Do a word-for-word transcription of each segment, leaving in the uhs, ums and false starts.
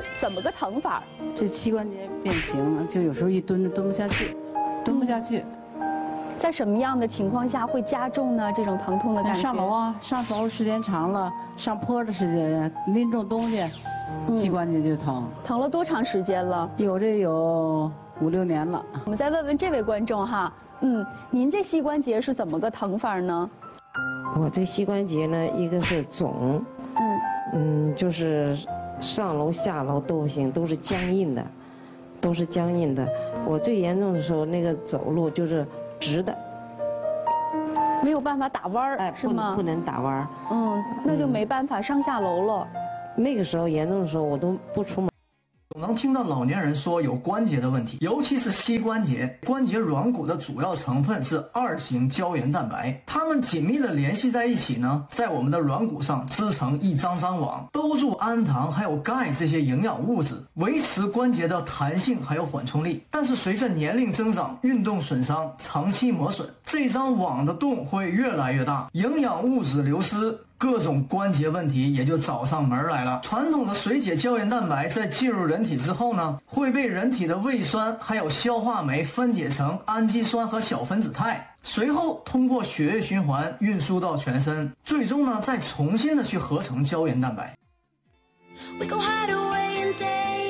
怎么个疼法？ 这膝关节变形，就有时候一蹲蹲不下去，蹲不下去。 在什么样的情况下会加重呢？这种疼痛的感觉？ 上楼啊，上楼时间长了，上坡的时间，拎重东西，膝关节就疼。 疼了多长时间了？ 有这有五六年了。 我们再问问这位观众哈，嗯，您这膝关节是怎么个疼法呢？ 我这膝关节呢，一个是肿， 嗯嗯，就是上楼下楼都不行，都是僵硬的，都是僵硬的。我最严重的时候，那个走路就是直的， 没有办法打弯儿， 哎， 是吗？ 不能打弯儿。 嗯，那就没办法上下楼了。 那个时候严重的时候，我都不出门。 总能听到老年人说有关节的问题，尤其是膝关节。关节软骨的主要成分是二型胶原蛋白，它们紧密的联系在一起呢，在我们的软骨上织成一张张网，兜住氨糖还有钙这些营养物质，维持关节的弹性还有缓冲力。但是随着年龄增长、运动损伤、长期磨损，这张网的洞会越来越大，营养物质流失，各种关节问题也就找上门来了。传统的水解胶原蛋白在进入人体之后呢，会被人体的胃酸还有消化酶分解成氨基酸和小分子肽，随后通过血液循环运输到全身，最终呢再重新的去合成胶原蛋白。We go hide away in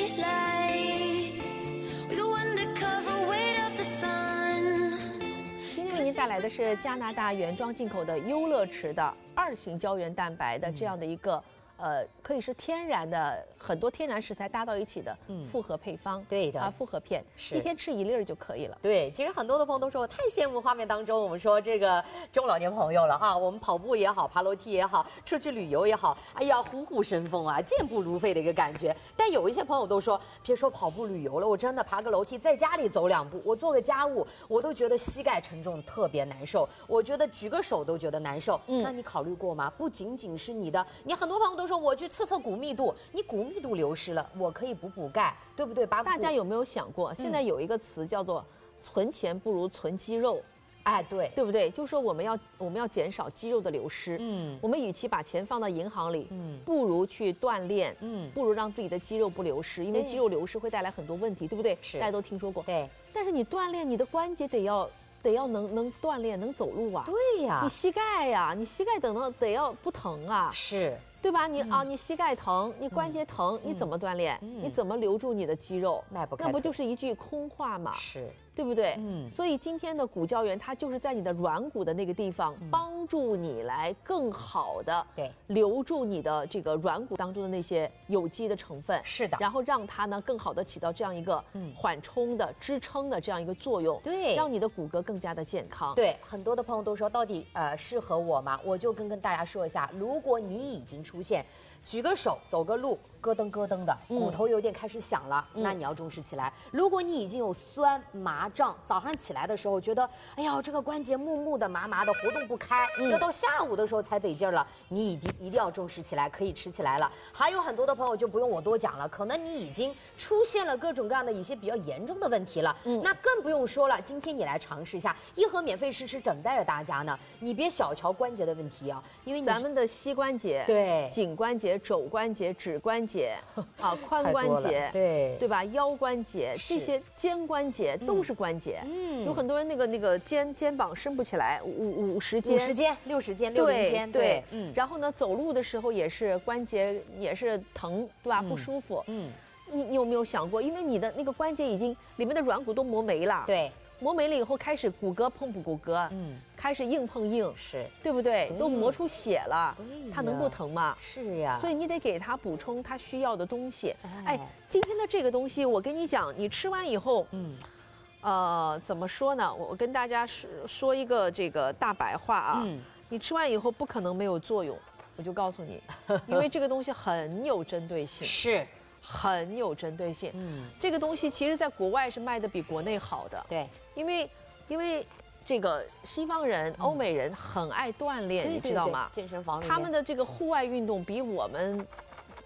daylight. We go undercover, wait up the sun. 今天为您带来的是加拿大原装进口的优乐池的二型胶原蛋白的这样的一个。呃，可以是天然的，很多天然食材搭到一起的复合配方， 嗯、对的啊，复合片，一天吃一粒儿就可以了。 对，其实很多的朋友都说，我太羡慕画面当中我们说这个中老年朋友了啊，我们跑步也好，爬楼梯也好，出去旅游也好，哎呀，虎虎生风啊，健步如飞的一个感觉。但有一些朋友都说，别说跑步旅游了，我真的爬个楼梯，在家里走两步，我做个家务，我都觉得膝盖沉重，特别难受。我觉得举个手都觉得难受。嗯，那你考虑过吗？不仅仅是你的，你很多朋友都说我去测测骨密度，你骨密度流失了，我可以补补钙，对不对？把大家有没有想过，现在有一个词叫做“存钱不如存肌肉”。 哎，对， 对不对？就是说我们要我们要减少肌肉的流失。嗯，我们与其把钱放到银行里，嗯，不如去锻炼，嗯，不如让自己的肌肉不流失，因为肌肉流失会带来很多问题，对不对？ 是， 大家都听说过。 对， 但是你锻炼，你的关节得要得要能能锻炼，能走路啊。 对呀， 你膝盖呀，你膝盖等到得要不疼啊。 是。 对吧？你、嗯、啊，你膝盖疼，你关节疼，嗯、你怎么锻炼？嗯、你怎么留住你的肌肉？ 迈不开那不就是一句空话吗？ 是， 对不对？ 嗯。 所以今天的骨胶原，它就是在你的软骨的那个地方，嗯、帮助你来更好的对留住你的这个软骨当中的那些有机的成分。 是的。 然后让它呢更好的起到这样一个缓冲的、支撑的这样一个作用。 对。 让你的骨骼更加的健康。 对，很多的朋友都说，到底呃适合我吗？我就跟跟大家说一下，如果你已经出现。举个手，走个路，咯噔咯噔的，骨头有点开始响了，嗯、那你要重视起来。如果你已经有酸麻胀，早上起来的时候觉得，哎呀，这个关节木木的、麻麻的，活动不开，嗯、要到下午的时候才得劲儿了，你一定一定要重视起来，可以吃起来了。还有很多的朋友就不用我多讲了，可能你已经出现了各种各样的一些比较严重的问题了，嗯、那更不用说了。今天你来尝试一下，一盒免费试吃等待着大家呢。你别小瞧关节的问题啊，因为你咱们的膝关节、 对颈关节。肘关节、指关节啊，髋关节， 对对吧？腰关节这些肩关节都是关节。嗯，有很多人那个那个肩肩膀伸不起来，五五十肩、 五十肩、六十肩、六零肩， 对，嗯。然后呢，走路的时候也是关节也是疼，对吧？ 嗯、 不舒服。 嗯， 你你有没有想过，因为你的那个关节已经里面的软骨都磨没了， 对。 磨没了以后，开始骨骼碰不骨骼，嗯，开始硬碰硬， 是对不对？都磨出血了，它能不疼吗？ 是呀， 所以你得给它补充它需要的东西。哎，今天的这个东西，我跟你讲，你吃完以后，嗯，呃，怎么说呢？我跟大家说说一个这个大白话啊，嗯，你吃完以后不可能没有作用，我就告诉你，因为这个东西很有针对性。 是。 很有针对性，嗯，这个东西其实在国外是卖的比国内好的， 对， 因为因为这个西方人、欧美人很爱锻炼，你知道吗？ 健身房里面， 他们的这个户外运动比我们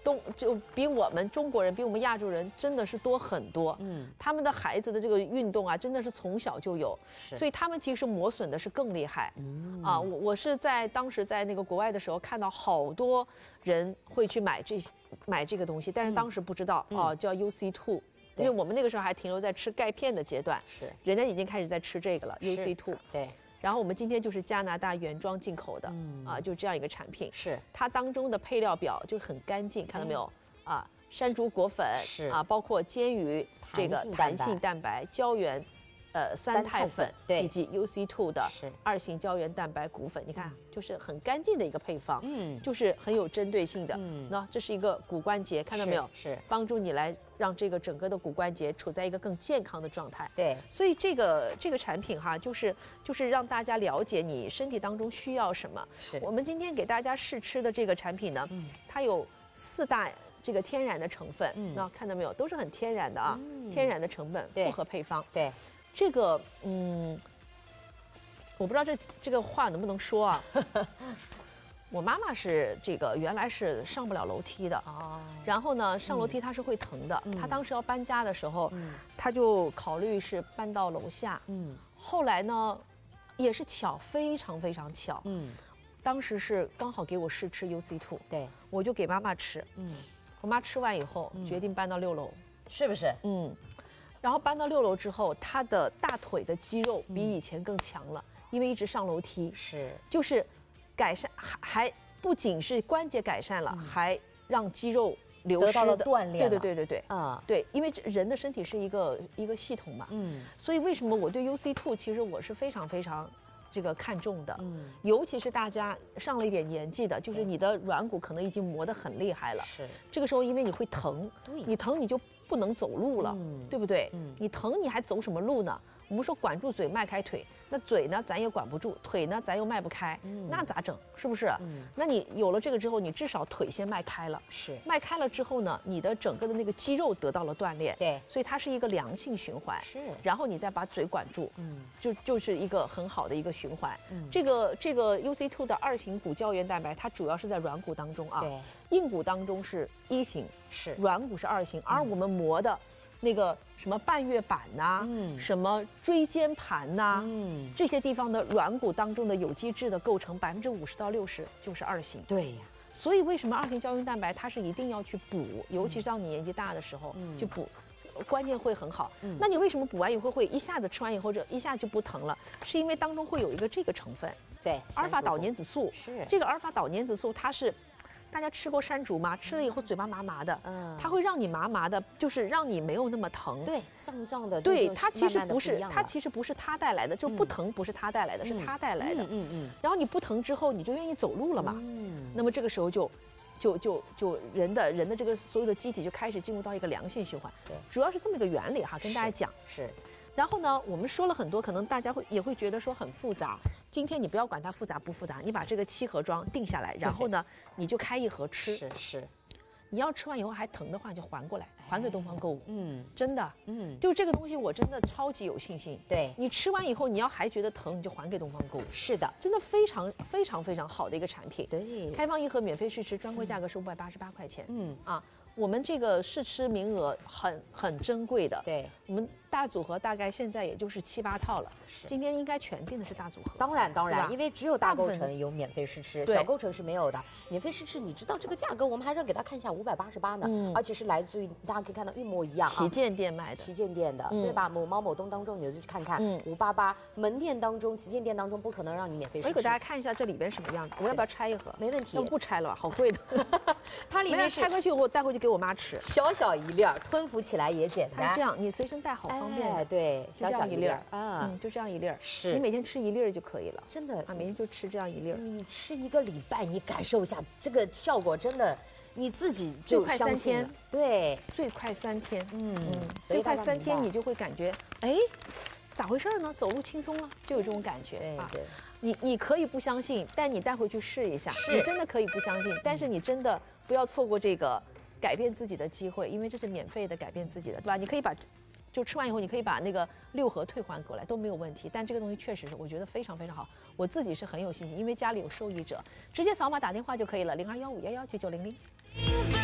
东就比我们中国人，比我们亚洲人真的是多很多。嗯，他们的孩子的这个运动啊，真的是从小就有，所以他们其实磨损的是更厉害。嗯啊，我我是在当时在那个国外的时候看到好多人会去买这买这个东西，但是当时不知道哦、嗯啊，叫 U C two。因为我们那个时候还停留在吃钙片的阶段，是人家已经开始在吃这个了 U C two。对，然后我们今天就是加拿大原装进口的，嗯、啊，就这样一个产品。是它当中的配料表就很干净，看到没有？哎、啊，山竹果粉是啊，包括煎鱼这个弹性蛋白、胶原。呃，三肽粉以及 U C two 的二型胶原蛋白骨粉，你看，就是很干净的一个配方，嗯，就是很有针对性的。嗯，那这是一个骨关节，看到没有？是帮助你来让这个整个的骨关节处在一个更健康的状态。对，所以这个这个产品哈，就是就是让大家了解你身体当中需要什么。是我们今天给大家试吃的这个产品呢，嗯，它有四大这个天然的成分，嗯，那看到没有，都是很天然的啊，嗯、天然的成分，复合配方，对。这个嗯，我不知道这这个话能不能说啊。我妈妈是这个原来是上不了楼梯的哦，然后呢上楼梯她是会疼的，嗯、她当时要搬家的时候，嗯、她就考虑是搬到楼下，嗯，后来呢也是巧，非常非常巧，嗯，当时是刚好给我试吃 U C two， 对，我就给妈妈吃，嗯，我妈吃完以后、嗯、决定搬到六楼，是不是？嗯。然后搬到六楼之后，她的大腿的肌肉比以前更强了，嗯、因为一直上楼梯，是就是改善，还还不仅是关节改善了，嗯、还让肌肉流失的得到了锻炼。对对对对对，啊、嗯，对，因为人的身体是一个一个系统嘛，嗯，所以为什么我对 U C two 其实我是非常非常这个看重的，嗯，尤其是大家上了一点年纪的，就是你的软骨可能已经磨得很厉害了，是这个时候因为你会疼，对，你疼你就不能走路了，嗯、对不对？嗯，你疼你还走什么路呢？我们说管住嘴，迈开腿，那嘴呢咱也管不住，腿呢咱又迈不开，嗯、那咋整？是不是？嗯，那你有了这个之后，你至少腿先迈开了，是迈开了之后呢，你的整个的那个肌肉得到了锻炼，对，所以它是一个良性循环，是，然后你再把嘴管住，嗯，就就是一个很好的一个循环。嗯，这个这个 U C two 的二型骨胶原蛋白，它主要是在软骨当中啊，对，硬骨当中是一型，是软骨是二型，而我们磨的。那个什么半月板呐、啊，嗯，什么椎间盘呐、啊，嗯，这些地方的软骨当中的有机质的构成百分之五十到六十就是二型。对呀，所以为什么二型胶原蛋白它是一定要去补，尤其是到你年纪大的时候、嗯、去补，关键会很好。嗯，那你为什么补完以后会一下子吃完以后就一下就不疼了？是因为当中会有一个这个成分，对，阿尔法岛粘子素。是这个阿尔法岛粘子素，它是。大家吃过山竹吗？吃了以后嘴巴麻麻的，嗯，它会让你麻麻的，就是让你没有那么疼。对，胀胀的。对，它其实不是，它其实不是它带来的，就不疼不是它带来的，是它带来的。嗯嗯嗯。然后你不疼之后，你就愿意走路了嘛。嗯。那么这个时候就，就就就人的人的这个所有的机体就开始进入到一个良性循环。对，主要是这么一个原理哈，跟大家讲。是。然后呢，我们说了很多，可能大家会也会觉得说很复杂。今天你不要管它复杂不复杂，你把这个七盒装定下来，然后呢，你就开一盒吃。是是。你要吃完以后还疼的话，你就还过来，还给东方购物。嗯，真的，嗯，就这个东西我真的超级有信心。对，你吃完以后，你要还觉得疼，你就还给东方购物。是的，真的非常非常非常好的一个产品。对，开放一盒免费试吃，专柜价格是五百八十八块钱。嗯啊。我们这个试吃名额很很珍贵的，对，我们大组合大概现在也就是七八套了，是，今天应该全定的是大组合。当然当然，因为只有大购城有免费试吃，小购城是没有的。免费试吃，你知道这个价格，我们还是给他看一下五百八十八呢，嗯，而且是来自于大家可以看到一模一样，旗舰店卖的，旗舰店的，对吧？某猫某东当中，你就去看看，五八八门店当中，旗舰店当中不可能让你免费试吃。我给大家看一下这里边什么样子，我要不要拆一盒？没问题，那不拆了，好贵的。它里面拆回去我带回去给我妈吃，小小一粒儿，吞服起来也简单。它是这样，你随身带好方便。哎，对，小小一粒儿啊，嗯，就这样一粒儿，是你每天吃一粒儿就可以了。真的啊，每天就吃这样一粒儿。你吃一个礼拜，你感受一下这个效果，真的，你自己就相信了。对，最快三天，嗯嗯，最快三天你就会感觉，哎，咋回事呢？走路轻松了，就有这种感觉啊。对。你你可以不相信，但你带回去试一下，你真的可以不相信，但是你真的不要错过这个改变自己的机会，因为这是免费的改变自己的，对吧？你可以把，就吃完以后，你可以把那个六盒退还过来都没有问题。但这个东西确实是我觉得非常非常好，我自己是很有信心，因为家里有受益者，直接扫码打电话就可以了，零二幺五幺幺九九零零。